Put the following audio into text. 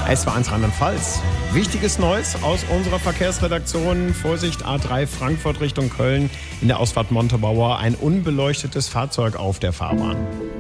Es war 1 Rheinland-Pfalz. Wichtiges Neues aus unserer Verkehrsredaktion. Vorsicht, A3 Frankfurt Richtung Köln. In der Ausfahrt Montabaur ein unbeleuchtetes Fahrzeug auf der Fahrbahn.